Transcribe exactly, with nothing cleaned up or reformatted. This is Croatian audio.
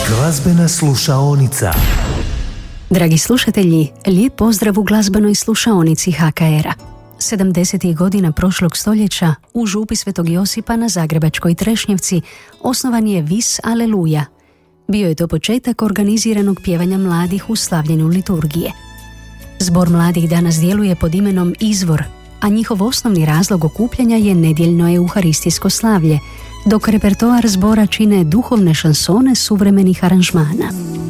Glazbena slušaonica. Dragi slušatelji, lijep pozdrav u glazbenoj slušaonici ha ka era. sedamdesetih godina prošlog stoljeća u župi Svetog Josipa na zagrebačkoj Trešnjevci osnovan je Vis Aleluja. Bio je to početak organiziranog pjevanja mladih u slavljenju liturgije. Zbor mladih danas djeluje pod imenom Izvor, a njihov osnovni razlog okupljanja je nedjeljno euharistijsko slavlje, dok repertoar zbora čine duhovne šansone suvremenih aranžmana.